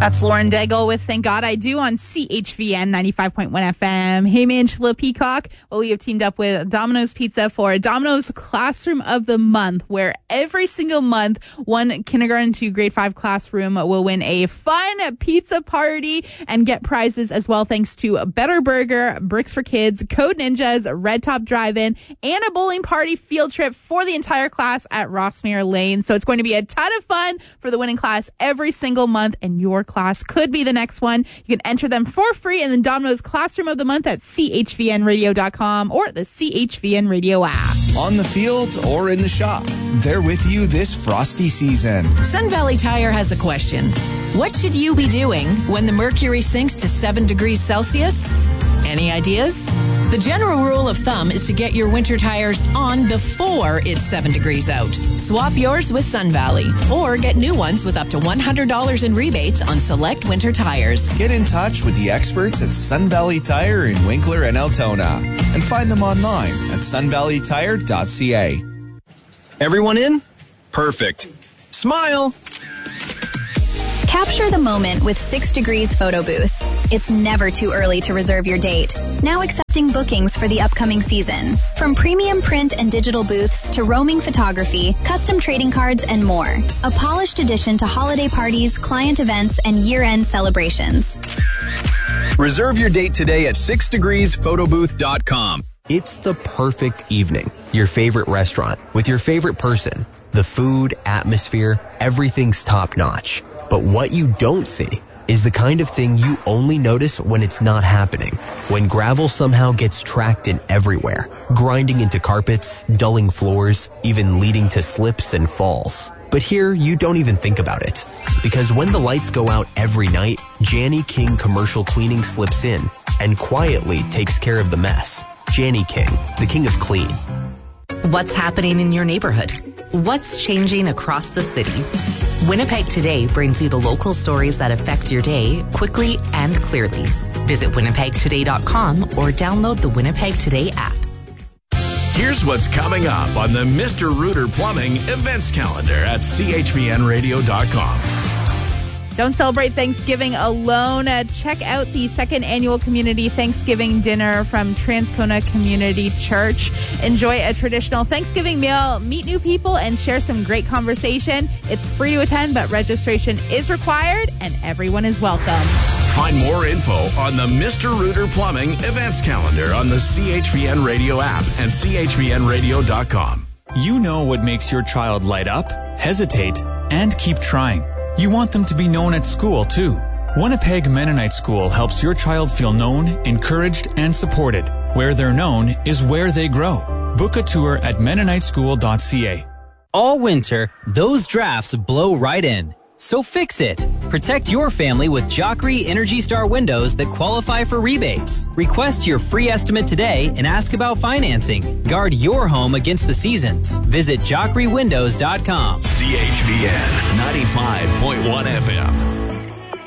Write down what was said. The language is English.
That's Lauren Daigle with Thank God I Do on CHVN 95.1 FM. Hey, Angela Peacock. Well, we have teamed up with Domino's Pizza for Domino's Classroom of the Month, where every single month, one kindergarten to grade 5 classroom will win a fun pizza party and get prizes as well, thanks to Better Burger, Bricks for Kids, Code Ninjas, Red Top Drive-In, and a bowling party field trip for the entire class at Rossmere Lane. So it's going to be a ton of fun for the winning class every single month, and your class could be the next one. You can enter them for free in the Domino's Classroom of the Month at chvnradio.com or the CHVN Radio app. On the field or in the shop, they're with you this frosty season. Sun Valley Tire has a question. What should you be doing when the mercury sinks to 7 degrees Celsius? Any ideas? The general rule of thumb is to get your winter tires on before it's 7 degrees out. Swap yours with Sun Valley or get new ones with up to $100 in rebates on select winter tires. Get in touch with the experts at Sun Valley Tire in Winkler and Altona and find them online at sunvalleytire.ca. Everyone in? Perfect. Smile. Capture the moment with 6 Degrees Photo Booth. It's never too early to reserve your date. Now accepting bookings for the upcoming season. From premium print and digital booths to roaming photography, custom trading cards, and more. A polished addition to holiday parties, client events, and year-end celebrations. Reserve your date today at 6degreesphotoBooth.com. It's the perfect evening. Your favorite restaurant with your favorite person. The food, atmosphere, everything's top-notch. But what you don't see is the kind of thing you only notice when it's not happening. When gravel somehow gets tracked in everywhere, grinding into carpets, dulling floors, even leading to slips and falls. But here, you don't even think about it. Because when the lights go out every night, Janny King Commercial Cleaning slips in and quietly takes care of the mess. Janny King, the king of clean. What's happening in your neighborhood? What's changing across the city? Winnipeg Today brings you the local stories that affect your day quickly and clearly. Visit winnipegtoday.com or download the Winnipeg Today app. Here's what's coming up on the Mr. Rooter Plumbing events calendar at chvnradio.com. Don't celebrate Thanksgiving alone. Check out the second annual community Thanksgiving dinner from Transcona Community Church. Enjoy a traditional Thanksgiving meal, meet new people, and share some great conversation. It's free to attend, but registration is required, and everyone is welcome. Find more info on the Mr. Rooter Plumbing events calendar on the CHVN Radio app and chvnradio.com. You know what makes your child light up, hesitate, and keep trying. You want them to be known at school, too. Winnipeg Mennonite School helps your child feel known, encouraged, and supported. Where they're known is where they grow. Book a tour at mennoniteschool.ca. All winter, those drafts blow right in. So fix it. Protect your family with Joffrey Energy Star windows that qualify for rebates. Request your free estimate today and ask about financing. Guard your home against the seasons. Visit JoffreyWindows.com. CHVN 95.1 FM.